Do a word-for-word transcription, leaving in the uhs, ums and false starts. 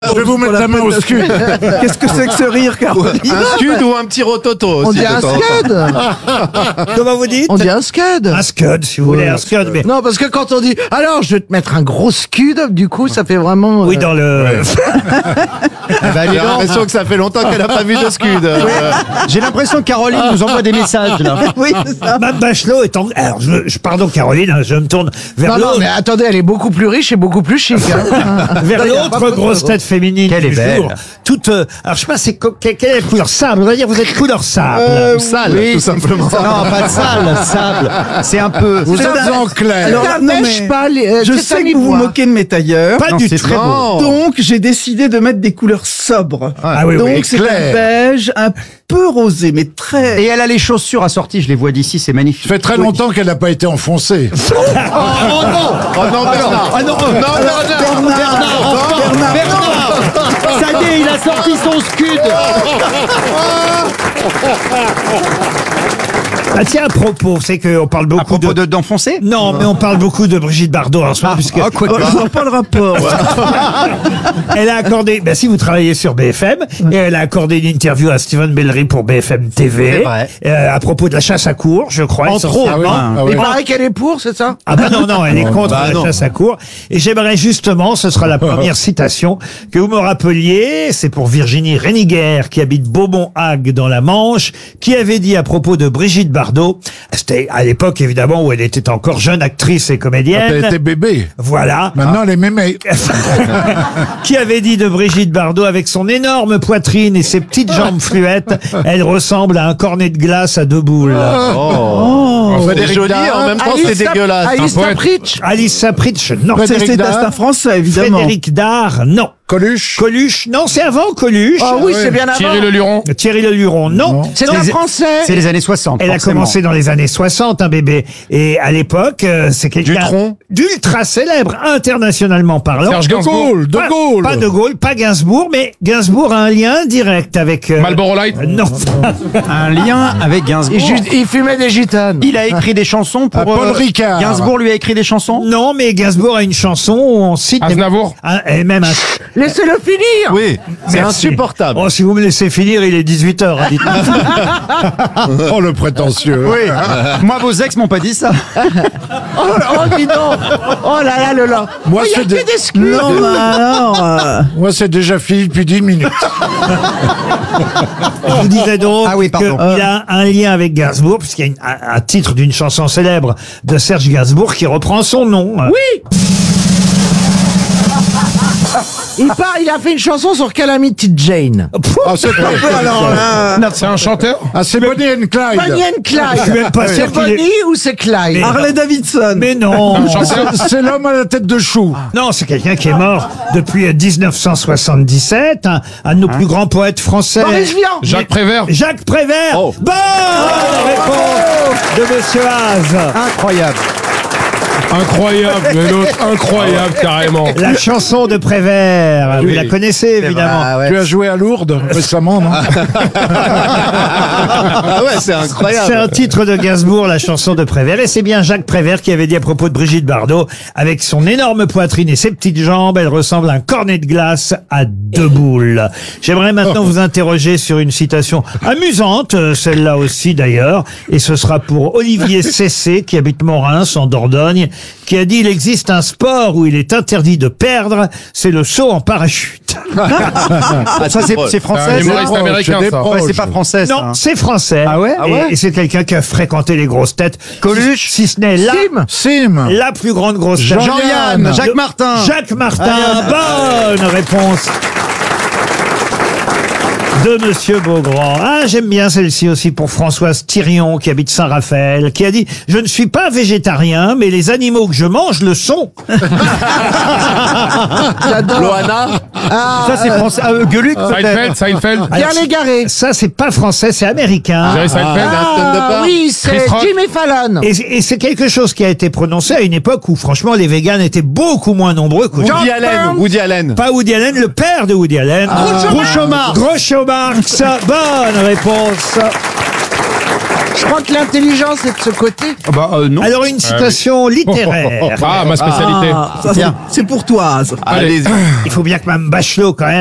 Je vais vous mettre la main au scud. Qu'est-ce que c'est que ce rire, Caroline? Un scud ou un petit rototo aussi. On dit un scud. Comment vous dites? On dit un scud. Un scud, si vous voulez, un scud. Mais... Non, parce que quand on dit, alors, je vais te mettre un gros scud, du coup, ça fait vraiment... Oui, euh, dans le... Bah, j'ai l'impression que ça fait longtemps qu'elle n'a pas vu de scud. Euh, J'ai l'impression que Caroline nous envoie des messages là. Oui, c'est ça. Mme Bachelot est en... Alors, je, je pardon Caroline, hein, je me tourne vers Non, non, l'autre, mais attendez, elle est beaucoup plus riche et beaucoup plus chic. Hein. vers Ça, y a pas l'autre photo. grosse tête féminine Qu'elle du est belle. jour. Toute, euh, alors, je sais pas, c'est co- quelle, quelle est la couleur sable? On va dire, vous êtes couleur sable. euh, sale, Oui, tout c'est- simplement. Non, pas de sable, sable. C'est un peu. Vous C'est êtes un- en clair. C'est Alors, un non, beige mais- pâle, euh, je c'est sais un que vous vous ivoire. moquez de mes tailleurs. Pas Non, du c'est tout. très beau. Donc, j'ai décidé de mettre des couleurs sobres. Ah oui, Donc, oui. c'est clair. un beige, un peu rosé, mais très... Et elle a les chaussures assorties, je les vois d'ici, c'est magnifique. Ça fait très longtemps qu'elle n'a pas été enfoncée. Oh non, Bernard. Ah non, Non, Bernard. Bernard, Bernard, ça y est, il a sorti son scud. Ah, tiens, à propos, c'est qu'on parle beaucoup À propos de... de d'enfoncer. Non, mais on parle beaucoup de Brigitte Bardot en ce moment, puisque Ah, quoi que- Je vois pas le rapport. elle a accordé, ben si vous travaillez sur B F M, et elle a accordé une interview à Steven Bellery pour B F M T V, C'est vrai. euh, à propos de la chasse à cour, je crois. Entre autres, essentiellement. hein. Ah oui. Il paraît qu'elle est pour, c'est ça? Ah bah non, non, elle est contre Bah la non. chasse à cour. Et j'aimerais justement, ce sera la première citation, que vous me rappeliez, c'est pour Virginie Réniger, qui habite Beaumont-Hague dans la Manche, qui avait dit à propos de Brigitte Bardot, c'était à l'époque évidemment où elle était encore jeune actrice et Elle comédienne, était bébé. voilà, Maintenant, elle est mémé. qui avait dit de Brigitte Bardot, avec son énorme poitrine et ses petites jambes fluettes, elle ressemble à un cornet de glace à deux boules. Oh. C'est Frédéric joli, Dard. en même temps, c'est Alice Sap- dégueulasse. Alice Sapritch. Alice Sapritch, non. Frédéric C'est c'est Dard. un français, évidemment. Frédéric Dard, non. Coluche. Coluche, non, c'est avant Coluche. Ah oui, c'est bien avant. Thierry Le Luron. Thierry Le Luron, non. C'est Non, un les- français. C'est les années soixante. Elle a forcément. commencé dans les années soixante, un bébé. Et à l'époque, euh, c'est quelqu'un Dutronc. d'ultra célèbre, internationalement parlant. Serge De Gainsbourg. Gaulle. De Pas- Gaulle. Pas de Gaulle, pas Gainsbourg, mais Gainsbourg a un lien direct avec... euh, Marlboro Light. euh, non. Un lien avec Gainsbourg. Il, ju- il fumait des gitanes. Il a écrit des chansons pour. Ah, Paul Ricard. Gainsbourg lui a écrit des chansons. Non, mais Gainsbourg a une chanson où on cite... Aznavour. un- et même un... Laissez-le finir. Oui, c'est Merci. insupportable. Oh, si vous me laissez finir, il est dix-huit heures. Hein, dites-moi. Oh, le prétentieux. Oui. Moi, vos ex m'ont pas dit ça. Oh, oh, dis donc. Oh là là, le là. Moi, Oh, il y a c'est des- que des scuds. Non, mais alors... euh, Moi, c'est déjà fini depuis dix minutes. Je vous disais donc Ah oui, pardon. qu'il a un lien avec Gainsbourg, puisqu'il y a une- un, un titre d'une chanson célèbre de Serge Gainsbourg qui reprend son nom. Oui. Il part, il a fait une chanson sur Calamity Jane. Ah, c'est pas- alors là... C'est un chanteur. Ah, c'est Bonnie and Clyde. Bonnie and Clyde. Je suis même pas sûr C'est qu'il est- Bonnie ou c'est Clyde? Mais- Harley Davidson. Mais non, C'est- C'est l'homme à la tête de chou. non, c'est quelqu'un qui est mort depuis dix-neuf cent soixante-dix-sept, un, un de nos plus grands poètes français. Boris Vian. Jacques Prévert. Jacques Prévert. Oh. Bonne réponse de Monsieur Haas. Incroyable. Incroyable, mais l'autre, incroyable, carrément. La chanson de Prévert, vous la connaissez évidemment. Ah ouais. Tu as joué à Lourdes récemment, non? Ah ouais, c'est C'est un incroyable. titre de Gainsbourg, la chanson de Prévert. Et c'est bien Jacques Prévert qui avait dit à propos de Brigitte Bardot, avec son énorme poitrine et ses petites jambes, elle ressemble à un cornet de glace à deux boules. J'aimerais maintenant vous interroger sur une citation amusante, euh, celle-là aussi d'ailleurs, et ce sera pour Olivier Cessé, qui habite Morins, en Dordogne, qui a dit « Il existe un sport où il est interdit de perdre, c'est le saut en parachute. Ah, Ça, c'est c'est Un français. humoriste ça américain, c'est des ça. pros. Ouais, c'est pas français. » ça, Non, hein. c'est français. Ah ouais Et- Ah ouais Et, c'est quelqu'un qui a fréquenté les grosses têtes. Coluche. Si ce n'est là. Sim. Sim. La plus grande grosse tête. Jean-Yann. Jean-Yann, Jacques Le- Martin. Jacques Martin, bonne réponse de Monsieur Beaugrand. Ah, j'aime bien celle-ci aussi pour Françoise Thirion, qui habite Saint-Raphaël, qui a dit « Je ne suis pas végétarien, mais les animaux que je mange le sont. Loana. Ça, c'est français. Ah, euh, Gueuluc, Seinfeld, peut-être. Seinfeld. » Pierre Légaré. Ça, c'est pas français, c'est américain. Jerry Seinfeld. Ah oui, c'est Chris Rock. Jimmy Fallon. Et, et c'est quelque chose qui a été prononcé à une époque où, franchement, les véganes étaient beaucoup moins nombreux qu'aujourd'hui. Woody Allen. Woody Allen. Pas Woody Allen, le père de Woody Allen. Groucho Marx. Groucho Marx. Bonne réponse. Je crois que l'intelligence est de ce côté. Ah bah euh, non. Alors, une citation littéraire. Ah, ma spécialité. Ah, ça, c'est- c'est pour toi. ça. Allez-y. Il faut bien que Mme Bachelot, quand même,